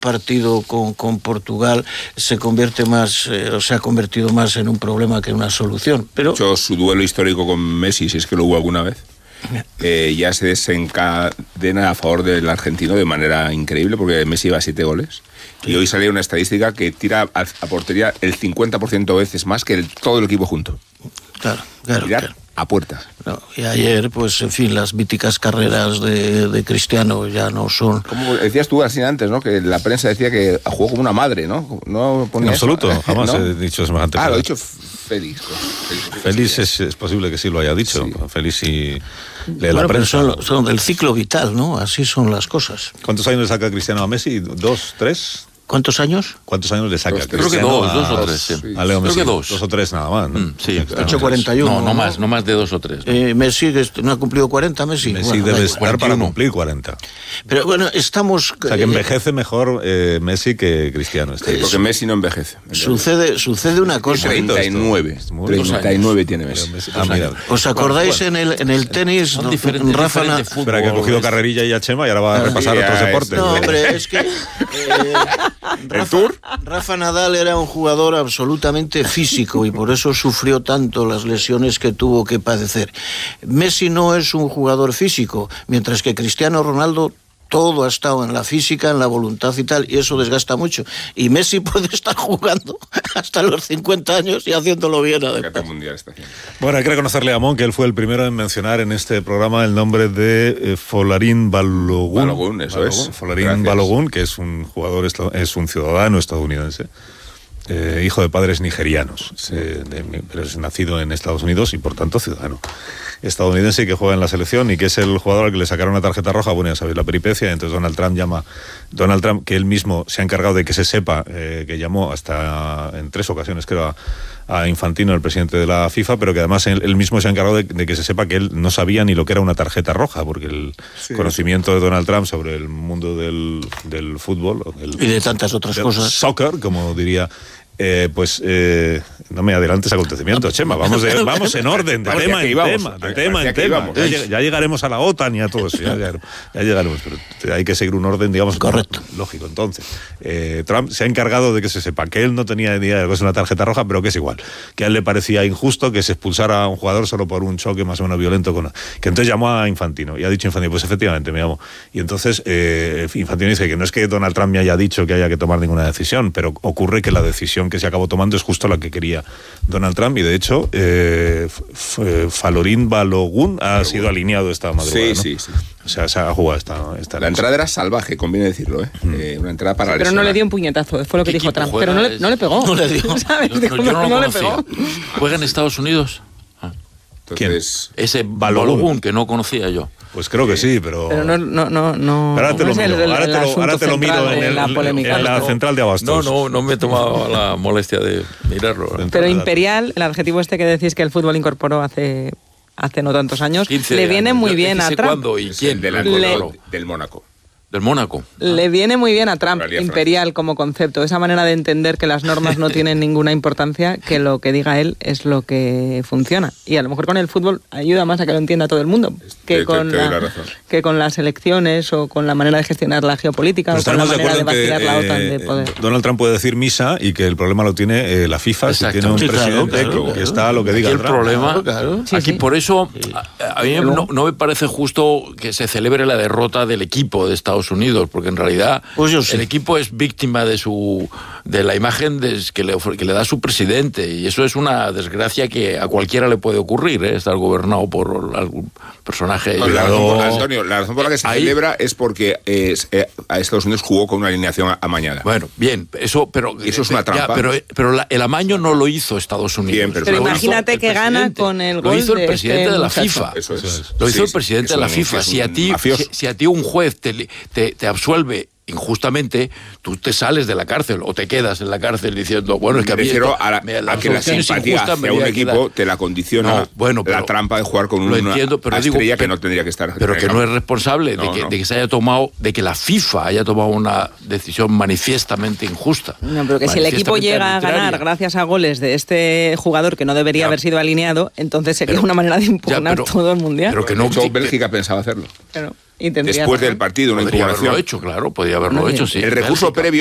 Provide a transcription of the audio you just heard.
partido con Portugal se convierte más, o se ha convertido más en un problema que en una solución. Pero de hecho, su duelo histórico con Messi, si es que lo hubo alguna vez, ya se desencadena a favor del argentino de manera increíble, porque Messi lleva 7 goles. Y hoy salía una estadística que tira a portería el 50% de veces más que todo el equipo junto. Claro. A puertas. No, y ayer, pues, en fin, las míticas carreras de Cristiano ya no son... Como decías tú así antes, ¿no? Que la prensa decía que jugó como una madre, ¿no? No ponía en absoluto, eso, jamás ¿no? he dicho semejante cosa. Lo ha dicho Félix. Félix es posible que sí lo haya dicho. Sí. Félix y la prensa. Son del ciclo vital, ¿no? Así son las cosas. ¿Cuántos años le saca Cristiano a Messi? ¿2, 3? ¿Cuántos años? ¿Cuántos años le saca? Creo que dos o tres. Sí. A Leo Messi. Creo que 2. 2 o 3 nada más, ¿no? Sí. 8:41. No más de 2 o 3. ¿No? Messi no ha cumplido 40, Messi. Messi debe estar para cumplir 40. Pero bueno, estamos... O sea, que envejece mejor Messi que Cristiano. Porque Messi no envejece. Sucede una cosa. 39 tiene Messi. ¿Os acordáis en el tenis? Rafa Nadal... Espera, que ha cogido carrerilla y a Chema y ahora va a repasar otros deportes. No, hombre, es que... Rafa Nadal era un jugador absolutamente físico y por eso sufrió tanto las lesiones que tuvo que padecer. Messi no es un jugador físico, mientras que Cristiano Ronaldo todo ha estado en la física, en la voluntad y tal, y eso desgasta mucho. Y Messi puede estar jugando hasta los 50 años y haciéndolo bien, además. Bueno, hay que reconocerle a Amón que él fue el primero en mencionar en este programa el nombre de Folarin Balogun. Folarin Balogun, que es un jugador, es un ciudadano estadounidense. Hijo de padres nigerianos, pero es nacido en Estados Unidos y por tanto ciudadano estadounidense, que juega en la selección y que es el jugador al que le sacaron una tarjeta roja. Bueno, ya sabéis la peripecia. Entonces Donald Trump, que él mismo se ha encargado de que se sepa, que llamó hasta en 3 ocasiones, creo, a Infantino, el presidente de la FIFA, pero que además él mismo se ha encargado de que se sepa que él no sabía ni lo que era una tarjeta roja, porque el conocimiento de Donald Trump sobre el mundo del fútbol y de tantas otras cosas, soccer, como diría... no me adelantes acontecimientos, Chema, vamos en orden, de tema en tema. Ya llegaremos a la OTAN y a todo eso, ya llegaremos, pero hay que seguir un orden, digamos, correcto, lógico. Entonces, Trump se ha encargado de que se sepa que él no tenía idea de que es una tarjeta roja, pero que es igual, que a él le parecía injusto que se expulsara a un jugador solo por un choque más o menos violento, que entonces llamó a Infantino, y ha dicho Infantino, pues efectivamente me llamó, y entonces Infantino dice que no es que Donald Trump me haya dicho que haya que tomar ninguna decisión, pero ocurre que la decisión que se acabó tomando es justo la que quería Donald Trump, y de hecho Folarin Balogun ha sido alineado esta madrugada, ¿no? Sí. O sea, se ha jugado esta La entrada era salvaje, conviene decirlo, una entrada para pero no le dio un puñetazo, fue lo que dijo Trump, pero no le pegó. No le dio. ¿Sabes? Yo no le pegó. ¿Juega en Estados Unidos? Entonces, ese Balogun que no conocía yo. Pues creo que sí, pero no. Ahora te lo miro en la central de Abastos. No me he tomado la molestia de mirarlo. Pero Imperial, el adjetivo este que decís que el fútbol incorporó hace no tantos años, le viene muy bien a Trump. ¿Cuándo y quién? Del Mónaco. Del Mónaco. Le viene muy bien a Trump, Imperial como concepto, esa manera de entender que las normas no tienen ninguna importancia, que lo que diga él es lo que funciona. Y a lo mejor con el fútbol ayuda más a que lo entienda todo el mundo que con las elecciones o con la manera de gestionar la geopolítica o con la manera de vaciar la OTAN de poder. Donald Trump puede decir misa y que el problema lo tiene la FIFA, si tiene un presidente que está a lo que diga el problema. Aquí por eso a mí no me parece justo que se celebre la derrota del equipo de Estados Unidos, porque en realidad el equipo es víctima de la imagen que le da su presidente, y eso es una desgracia que a cualquiera le puede ocurrir, estar gobernado por algún personaje. Antonio, la razón por la que se celebra es porque a Estados Unidos jugó con una alineación amañada. Bueno, bien, eso es una trampa. Pero el amaño no lo hizo Estados Unidos. Pero imagínate que gana con el gol. Lo hizo el presidente de la FIFA. Eso es. Lo hizo el presidente de la FIFA. Si a ti un juez te absuelve injustamente, tú te sales de la cárcel o te quedas en la cárcel diciendo, bueno, es que a que la simpatía hacia un equipo te la condiciona la trampa de jugar con una estrella que no tendría que estar. Pero que no es responsable de que se haya tomado, de que la FIFA haya tomado una decisión manifiestamente injusta. No, pero que si el equipo llega a ganar gracias a goles de este jugador que no debería haber sido alineado, entonces sería una manera de impugnar todo el mundial. Pero que no. Bélgica pensaba hacerlo. Claro. Y después del partido, una impugnación. Podría haberlo hecho, sí. El recurso previo